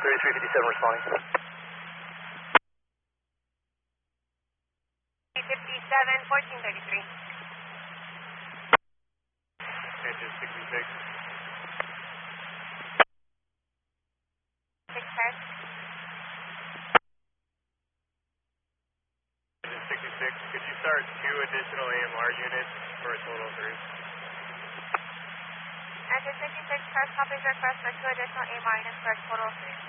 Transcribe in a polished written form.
3357 responding. 57, 1433. Engine 66. 610. Engine 66, could you start 2 additional AMR units for a total of 3? Engine 66, press copies request for 2 additional AMR units for a total of 3.